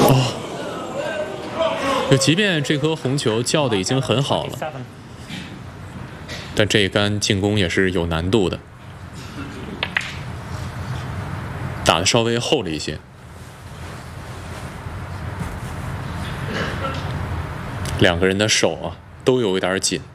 就即便这颗红球叫的已经很好了，但这一杆进攻也是有难度的，打的稍微厚了一些。两个人的手啊都有一点紧。